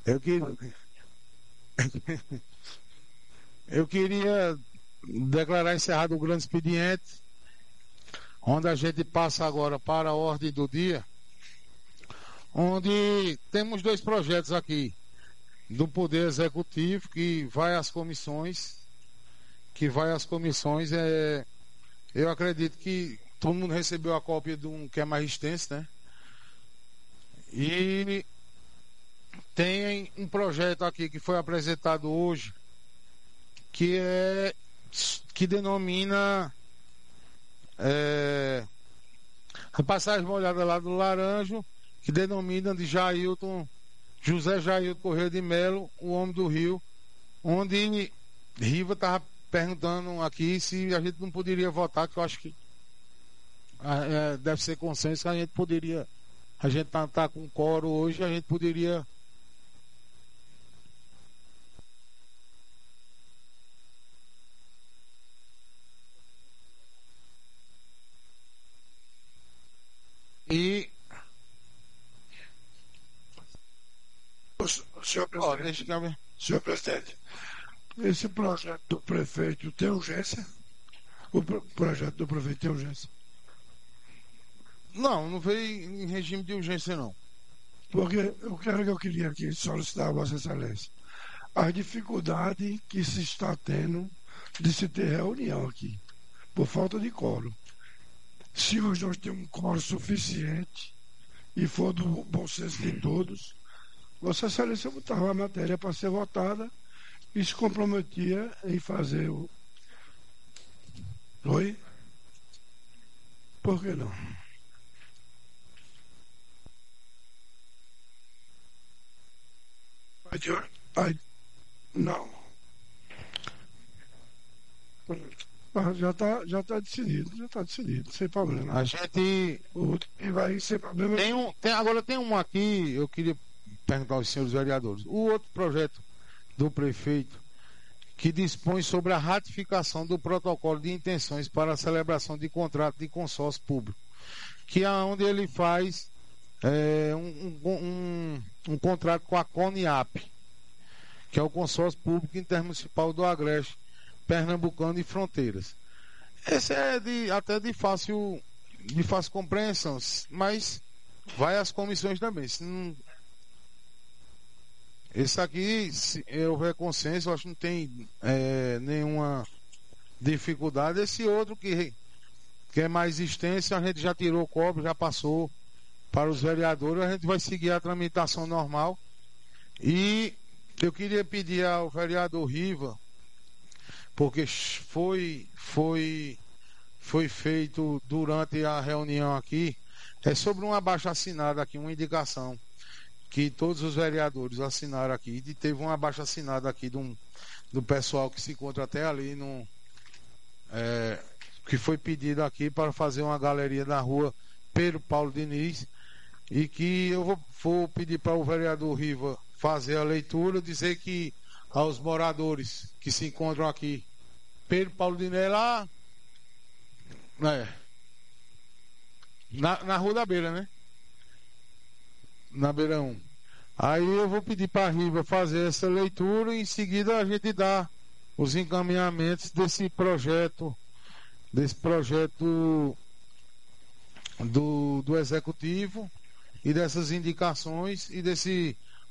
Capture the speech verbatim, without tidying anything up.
Eu, que, eu queria declarar encerrado o grande expediente, onde a gente passa agora para a ordem do dia, onde temos dois projetos aqui do Poder Executivo que vai às comissões, que vai às comissões. É, eu acredito que todo mundo recebeu a cópia de um que é mais extenso, né? E tem um projeto aqui que foi apresentado hoje, que é que denomina é, a passagem molhada lá do Laranjo, que denomina de Jailton, José Jailton Correia de Melo, o homem do Rio, onde Riva estava perguntando aqui se a gente não poderia votar, que eu acho que é, deve ser consenso que a gente poderia, a gente tá, tá com coro hoje, a gente poderia. E Senhor ó, presidente, deixa que eu... senhor presidente, esse projeto do prefeito tem urgência? O pro- projeto do prefeito tem urgência? Não, não veio em regime de urgência, não. Porque o que era que eu queria aqui solicitar a Vossa Excelência? A dificuldade que se está tendo de se ter reunião aqui, por falta de quórum. Se os dois têm um quórum suficiente e for do bom senso de todos, Vossa Excelência botava a matéria para ser votada e se comprometia em fazer o. Oi? Por que não? Ai, ai, não. Ah, já está já tá decidido, já está decidido, sem problema. A gente O, e vai sem problema. tem um, tem, agora tem um aqui, eu queria perguntar aos senhores vereadores. O outro projeto do prefeito que dispõe sobre a ratificação do protocolo de intenções para a celebração de contrato de consórcio público, que é onde ele faz é, um, um, um, um contrato com a CONIAP, que é o Consórcio Público Intermunicipal do Agreste, Pernambucano e Fronteiras. Esse é de, até de fácil, de fácil compreensão, mas vai às comissões também. Se não, esse aqui, se houver consenso, eu acho que não tem é, nenhuma dificuldade. Esse outro que, que é mais extenso, a gente já tirou o cobre, já passou para os vereadores, a gente vai seguir a tramitação normal. E eu queria pedir ao vereador Riva, porque foi, foi, foi feito durante a reunião aqui, é sobre um abaixo-assinado aqui, uma indicação que todos os vereadores assinaram aqui, e teve um abaixo-assinado aqui do, do pessoal que se encontra até ali, no, é, que foi pedido aqui para fazer uma galeria na rua Pedro Paulo Diniz, e que eu vou, vou pedir para o vereador Riva fazer a leitura, dizer que aos moradores que se encontram aqui, Pedro Paulo Diniz é lá, é, na, na Rua da Beira, né? Na Beira um. Aí eu vou pedir para a Riva fazer essa leitura e em seguida a gente dá os encaminhamentos desse projeto, desse projeto do, do Executivo e dessas indicações e desse